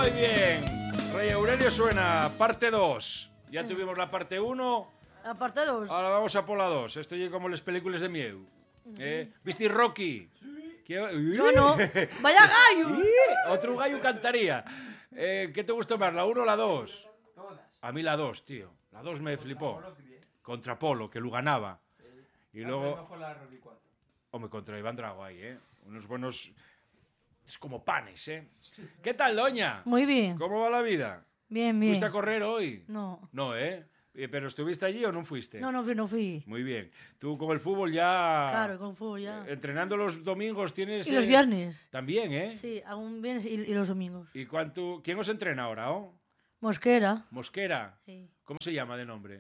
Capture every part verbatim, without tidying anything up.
Muy bien. Rey Aurelio suena, parte dos. Ya sí. Tuvimos la parte uno. La parte dos. Ahora vamos a por la dos. Esto es como las películas de mieu. Uh-huh. Eh? ¿Viste Rocky? Sí. ¿Qué? Yo no. ¡Vaya gallo! Otro gallo cantaría. Eh, ¿Qué te gustó más, la uno o la dos? Todas. A mí la dos, tío. La dos me flipó. Contra Polo, que lo ganaba. Y ah, luego... mejor la Rocky cuatro. Hombre, contra Iván Drago ahí, ¿eh? Unos buenos... Es como panes, ¿eh? ¿Qué tal, doña? Muy bien. ¿Cómo va la vida? Bien, bien. ¿Fuiste a correr hoy? No. No, ¿eh? ¿Pero estuviste allí o no fuiste? No, no fui, no fui. Muy bien. Tú con el fútbol ya... Claro, con el fútbol ya. Eh, entrenando los domingos tienes... Y los viernes. Eh... También, ¿eh? Sí, algún viernes y, y los domingos. ¿Y cuánto... ¿Quién os entrena ahora, oh? Mosquera. Mosquera. Sí. ¿Cómo se llama de nombre?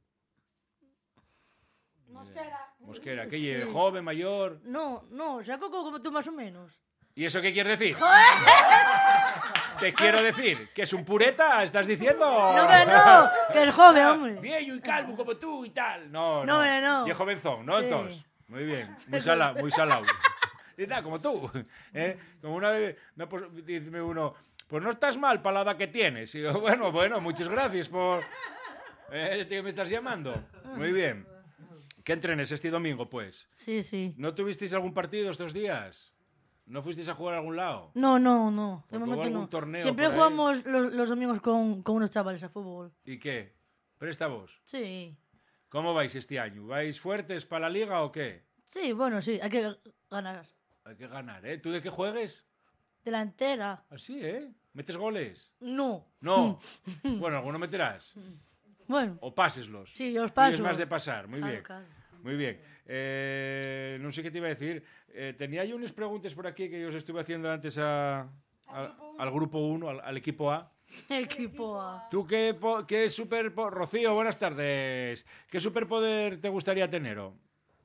Mosquera. Mosquera. ¿Qué sí. Sí. ¿Joven, mayor? No, no, o sea, como, como tú más o menos. ¿Y eso qué quieres decir? Te quiero decir, ¿que es un pureta? ¿Estás diciendo? No, pero no, que es joven, hombre. Viejo y calvo como tú y tal. No, no. No, no. Y es jovenzón, ¿no? Sí. Entonces, muy bien, muy salado, muy salado. Y tal, como tú. ¿Eh? Como una vez, no, pues, dice uno, pues no estás mal para la edad que tienes. Y yo, bueno, bueno, muchas gracias por... ¿Eh, tío, me estás llamando? Muy bien. ¿Qué entrenes este domingo, pues? Sí, sí. ¿No tuvisteis algún partido estos días? ¿No fuisteis a jugar a algún lado? No, no, no. De momento algún no. Torneo Siempre jugamos los, los domingos con, con unos chavales a fútbol. ¿Y qué? ¿Préstamos? Sí. ¿Cómo vais este año? ¿Vais fuertes para la liga o qué? Sí, bueno, sí, hay que ganar. Hay que ganar, ¿eh? ¿Tú de qué juegues? Delantera. ¿Así, eh? ¿Metes goles? No. No. Bueno, alguno meterás. Bueno. O páseslos. Sí, yo los paso. Es más de pasar, muy claro, bien. Claro. Muy bien. Eh, no sé qué te iba a decir. Eh, tenía yo unas preguntas por aquí que yo os estuve haciendo antes a, a, al grupo uno, al, al equipo A. Equipo A. ¿Tú qué, qué super... Rocío, buenas tardes. ¿Qué superpoder te gustaría tener? Oh?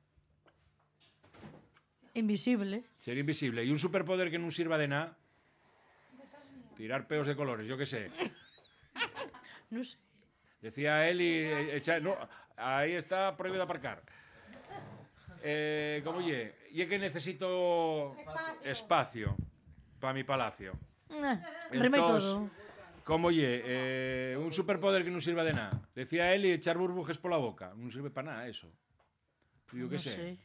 Invisible. Ser invisible. ¿Y un superpoder que no sirva de nada? Tirar peos de colores, yo qué sé. No sé. Decía él y... Echa, no, ahí está prohibido aparcar. Eh, ¿Cómo oye? Y es que necesito espacio, espacio para mi palacio. Eh, Entonces, todo. ¿Cómo oye? Eh, un superpoder que no sirva de nada. Decía él y echar burbujes por la boca. No sirve para nada eso. Yo qué no sé. sé.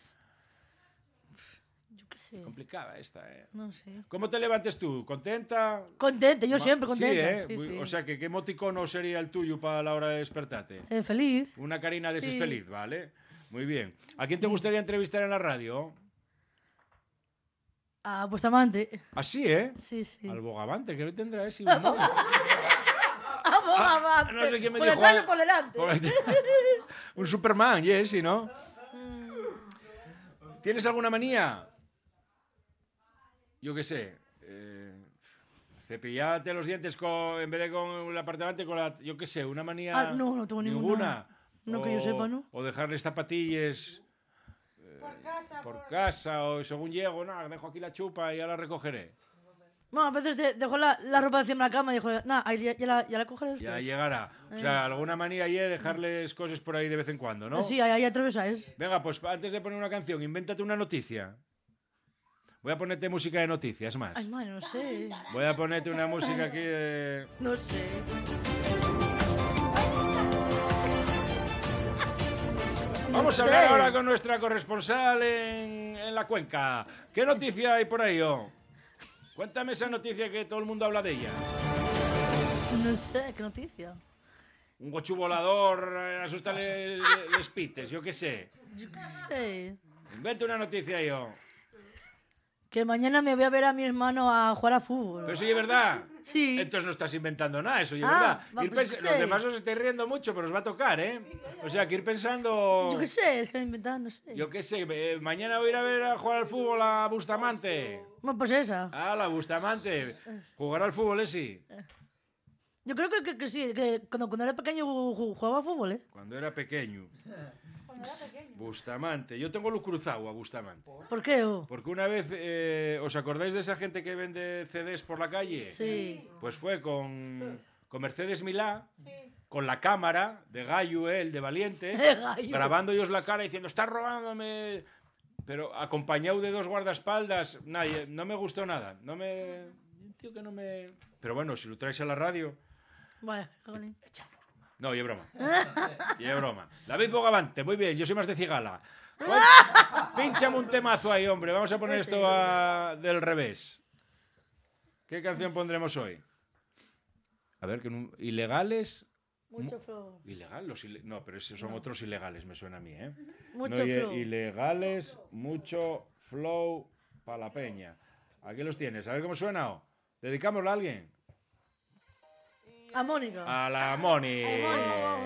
Yo qué sé. Es complicada esta, ¿eh? No sé. ¿Cómo te levantes tú? ¿Contenta? Contenta, yo siempre contenta. Sí, ¿eh? Sí, sí. O sea, que ¿qué emoticono sería el tuyo para la hora de despertarte? Eh, feliz. Una carina de ese sí. es feliz, ¿vale? Muy bien. ¿A quién te gustaría entrevistar en la radio? A Bustamante. Así, ¿eh? Sí, sí. Al Bogavante, que no tendrá ese humor. A Bogavante. Ah, no sé quién me por dijo. detrás o por delante. Por... Un Superman, y ese, ¿no? ¿Tienes alguna manía? Yo qué sé. Eh, cepillarte los dientes con, en vez de con la parte delante, con la... Yo qué sé, una manía... Ah, no, no tengo ninguna. ¿Ninguna? No o, que yo sepa, ¿no? O dejarles zapatillas... Eh, por casa. Por, por casa, o según llego, no, dejo aquí la chupa y ya la recogeré. No, a veces te dejo la, la ropa encima de la cama y dijo, nada, ya, ya, la, ya la cogeré después. Ya llegará. O sea, alguna manía y dejarles cosas por ahí de vez en cuando, ¿no? Sí, ahí, ahí atravesáis. Venga, pues antes de poner una canción, invéntate una noticia. Voy a ponerte música de noticias más. Ay, madre, no sé. Voy a ponerte una música aquí de... No sé. Vamos no a sé. hablar ahora con nuestra corresponsal en, en la cuenca. ¿Qué noticia hay por ahí, oh? Cuéntame esa noticia que todo el mundo habla de ella. No sé, ¿qué noticia? Un gochu volador, eh, asusta les, les pites, yo qué sé. Yo qué sé. Inventa una noticia yo. Que mañana me voy a ver a mi hermano a jugar a fútbol. Pero eso es verdad. Sí. Entonces no estás inventando nada, eso es Ah, verdad. va, Ir pues pens- qué Los sé. demás os estáis riendo mucho, pero os va a tocar, ¿eh? O sea, que ir pensando... Yo qué sé, es que me inventan, no sé. Yo qué sé, eh, mañana voy a ir a ver a jugar al fútbol a Bustamante. Bueno, pues esa. Ah, la Bustamante. ¿Jugará al fútbol ese? Yo creo que, que, que sí, que cuando, cuando era pequeño ju- ju- jugaba a fútbol, ¿eh? Cuando era pequeño. Bustamante. Yo tengo lo cruzado a Bustamante. ¿Por qué? oh? Porque una vez, eh, ¿os acordáis de esa gente que vende C Ds por la calle? Sí. Pues fue con, con Mercedes Milá, con la cámara de Gallo, él, de Valiente, Gallo. grabando ellos la cara diciendo, estás robándome... Pero acompañado de dos guardaespaldas, nadie, no me gustó nada. No me... tío que no me... Pero bueno, si lo traes a la radio... Vaya, jolín. No, y es broma. Y es broma. David Bogavante, muy bien, yo soy más de cigala. Pínchame un temazo ahí, hombre. Vamos a poner esto a... del revés. ¿Qué canción pondremos hoy? A ver, que no... ilegales... Mucho flow. ¿Ilegal? Los ile... No, pero esos son No. otros ilegales, me suena a mí, ¿eh? Mucho no, flow. Ilegales, mucho flow para la peña. Aquí los tienes. A ver cómo suena. ¿O? ¿Dedicámoslo a alguien? A Mónica. A la Moni. A Mónica.